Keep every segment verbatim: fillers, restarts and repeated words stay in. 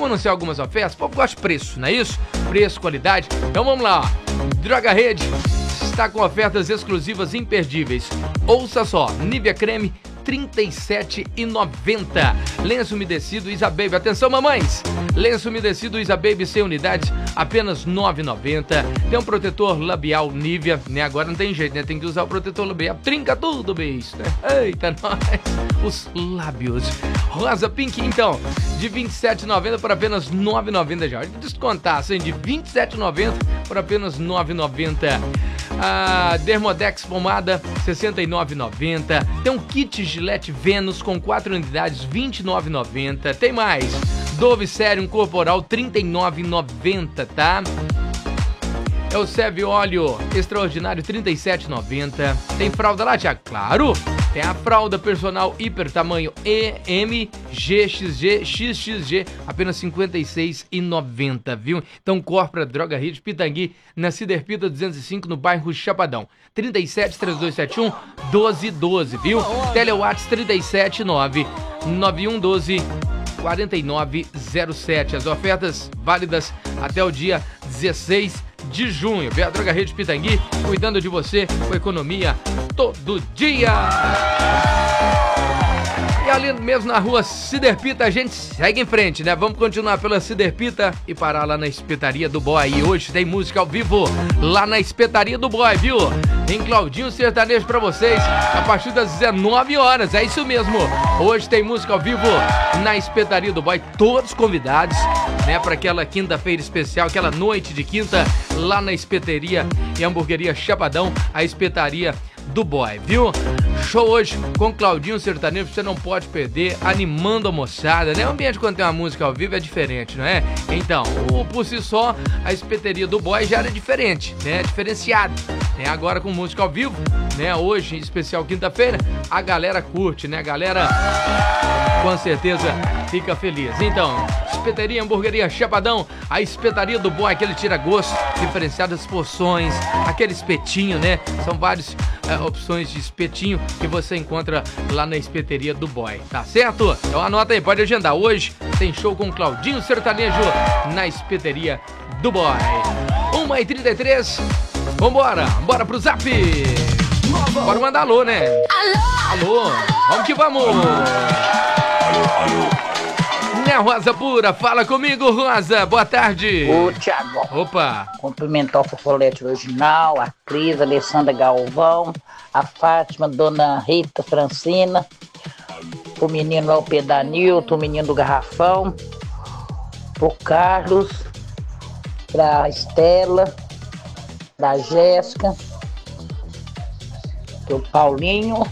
Vamos anunciar algumas ofertas? O povo gosta de preço, não é isso? Preço, qualidade. Então vamos lá, ó. Droga Rede está com ofertas exclusivas imperdíveis. Ouça só, Nivea Creme trinta e sete reais e noventa centavos. Lenço umedecido Isa Baby. Atenção, mamães! Lenço umedecido Isa Baby cem unidades, apenas nove reais e noventa centavos. Tem um protetor labial Nivea, né? Agora não tem jeito, né? Tem que usar o protetor labial. Trinca tudo, bicho, né? Eita, nós! Os lábios. Rosa Pink, então, de vinte e sete reais e noventa centavos por apenas nove reais e noventa centavos já. Descontar, assim, de vinte e sete reais e noventa centavos por apenas nove reais e noventa centavos. A Dermodex pomada, sessenta e nove reais e noventa centavos. Tem um kit Gillette Venus com quatro unidades, vinte e nove reais e noventa centavos. Tem mais, Dove Serum Corporal, trinta e nove reais e noventa centavos, tá? É o Seve Óleo Extraordinário, trinta e sete reais e noventa centavos. Tem fralda lá, Thiago? Claro! Tem a fralda personal hiper tamanho E M G X G X X G, apenas cinquenta e seis reais e noventa centavos, viu? Então corre pra Droga Rede Pitangui, na Ciderpita duzentos e cinco, no bairro Chapadão. trinta e sete, trinta e dois setenta e um, doze doze, viu? Telewatts trinta e sete nove nove um um doze quarenta e nove zero sete. As ofertas válidas até o dia dezesseis de junho. Vê a Droga Rede Pitangui, cuidando de você com economia todo dia. E ali mesmo na rua Ciderpita a gente segue em frente, né? Vamos continuar pela Ciderpita e parar lá na Espetaria do Boy. E hoje tem música ao vivo lá na Espetaria do Boy, viu? Tem Claudinho Sertanejo pra vocês a partir das dezenove horas, é isso mesmo. Hoje tem música ao vivo na Espetaria do Boy, todos convidados, né? Pra aquela quinta-feira especial, aquela noite de quinta lá na Espeteria e Hamburgueria Chapadão, a Espetaria do Boy, viu? Show hoje com Claudinho Sertanejo, você não pode perder, animando a moçada, né? O ambiente quando tem uma música ao vivo é diferente, não é? Então, o, por si só, a Espeteria do Boy já era diferente, né? Diferenciado, né? Agora com música ao vivo, né? Hoje, em especial quinta-feira, a galera curte, né? A galera com certeza fica feliz. Então, Espeteria, Hamburgueria Chapadão, a Espetaria do Boy, aquele tira-gosto, diferenciadas porções, aquele espetinho, né? São várias é, opções de espetinho que você encontra lá na Espeteria do Boy, tá certo? Então anota aí, pode agendar. Hoje tem show com Claudinho Sertanejo na Espeteria do Boy. uma e trinta e três, vambora, bora pro Zap. Bora mandar alô, né? Alô, alô, vamos que vamos. Alô, alô. Né, Rosa Pura, fala comigo, Rosa, boa tarde. Ô, Thiago. Opa. Cumprimentar o Fofolete Original, a Cris, a Alessandra Galvão, a Fátima, Dona Rita Francina, o menino lá, o Pedanilton, o menino do Garrafão, o Carlos, pra Estela, pra Jéssica, pro Paulinho.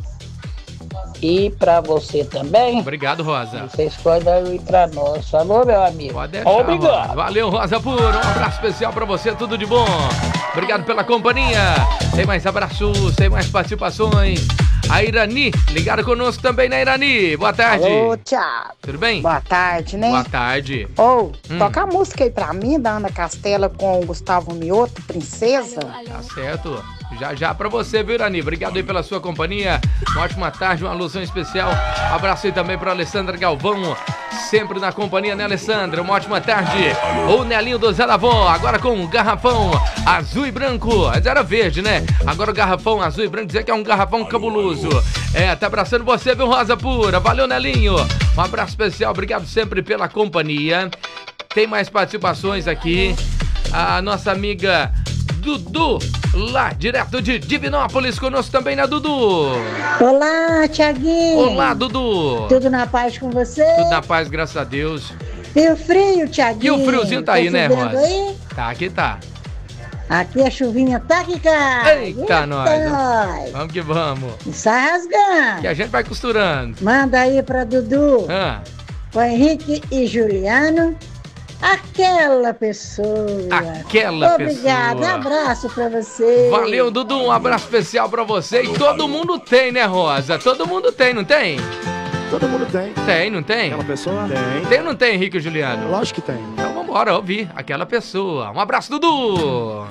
E pra você também. Obrigado, Rosa. Vocês podem ir pra nós. Falou, meu amigo? Pode deixar, obrigado. Rosa. Valeu, Rosa Pura. Um abraço especial pra você, tudo de bom. Obrigado pela companhia. Tem mais abraços, tem mais participações. A Irani, ligaram conosco também, né, Irani? Boa tarde. Alô, Thiago. Tudo bem? Boa tarde, né? Boa tarde. Ô, oh, hum. toca a música aí pra mim, da Ana Castela com o Gustavo Mioto, Princesa. Tá certo. Já já pra você, viu, Irani? Obrigado aí pela sua companhia. Uma ótima tarde, uma alusão especial. Abraço aí também pra Alessandra Galvão, sempre na companhia, né, Alessandra? Uma ótima tarde. O Nelinho do Zé Lavó, agora com um garrafão azul e branco. Mas era verde, né? Agora o garrafão azul e branco, dizer que é um garrafão cabuloso. É, tá abraçando você, viu, Rosa Pura? Valeu, Nelinho. Um abraço especial, obrigado sempre pela companhia. Tem mais participações aqui. A nossa amiga Dudu, lá, direto de Divinópolis, conosco também, né, Dudu? Olá, Thiaguinho. Olá, Dudu. Tudo na paz com você? Tudo na paz, graças a Deus. E o frio, Thiaguinho? E o friozinho tá, tá aí, né, Rosa? Aí? Tá, aqui tá. Aqui a chuvinha tá que cai. Eita, Eita nós. nós. Vamos que vamos. Sai rasgando. Que a gente vai costurando. Manda aí pra Dudu. Ah. O Henrique e Juliano. Aquela pessoa. Aquela Obrigada, pessoa. abraço pra você. Valeu, Dudu, um abraço especial pra você. E todo mundo tem, né, Rosa? Todo mundo tem, não tem? Todo mundo tem. Tem, não tem? Aquela pessoa? Tem. Tem ou não tem, Henrique e Juliano? Lógico que tem. Então vambora ouvir aquela pessoa. Um abraço, Dudu.